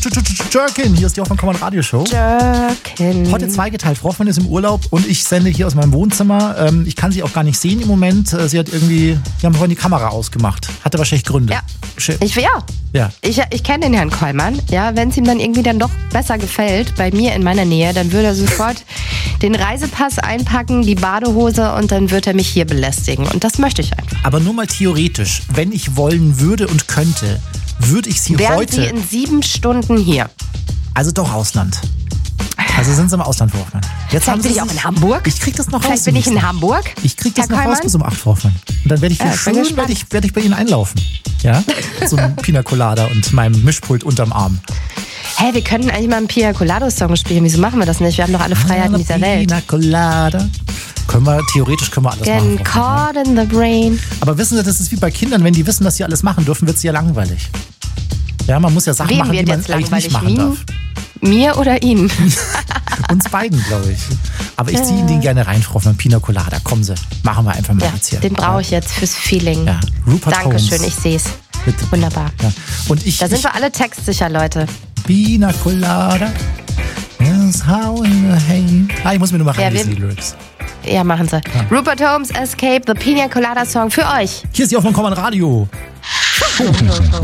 Jerkin, hier ist die Hoffmann Radio Show. Jerkin. Heute zweigeteilt. Frau Hoffmann ist im Urlaub und ich sende hier aus meinem Wohnzimmer. Ich kann sie auch gar nicht sehen im Moment. Sie haben vorhin die Kamera ausgemacht. Hatte wahrscheinlich Gründe. Ja. Ich kenne den Herrn Kollmann. Ja, wenn es ihm dann irgendwie dann doch besser gefällt, bei mir in meiner Nähe, dann würde er sofort den Reisepass einpacken, die Badehose und dann wird er mich hier belästigen. Und das möchte ich einfach. Aber nur mal theoretisch, wenn ich wollen würde und könnte, würde ich Sie Wären heute... Sie in 7 Stunden hier? Also doch Ausland. Also sind Sie im Ausland, Frau Hoffmann. Jetzt Vielleicht bin ich auch in Hamburg. Ich krieg das noch raus. Vielleicht bin ich in Hamburg. Ich krieg das Herr noch raus Kollmann? bis um 8, Frau Hoffmann. Und dann werde ich hier schön, werde ich bei Ihnen einlaufen. Ja? So ein Pina Colada und meinem Mischpult unterm Arm. Hey, wir könnten eigentlich mal einen Pina Colada-Song spielen. Wieso machen wir das nicht? Wir haben doch alle Freiheiten dieser Welt. Pina Colada. Theoretisch können wir alles machen. Getting caught in the brain. Aber wissen Sie, das ist wie bei Kindern, wenn die wissen, dass sie alles machen dürfen, wird es ja langweilig. Ja, man muss ja Sachen machen, die man eigentlich nicht machen darf. Mir oder Ihnen? Uns beiden, glaube ich. Aber ich ziehe Ihnen den gerne rein, Frau Hoffmann. Pina Colada. Kommen Sie, machen wir einfach mal jetzt hier. Den brauche ich jetzt fürs Feeling. Ja, Rupert Dankeschön, Holmes. ich sehe es. Bitte. Wunderbar. Ja. Und Da sind wir alle textsicher, Leute. Pina Colada is how in the hay. Ich muss mir nur mal reinlesen, die Lyrics. Ja, machen Sie. Rupert Holmes, Escape, the Pina Colada Song für euch. Hier ist die Hoffmann Radio.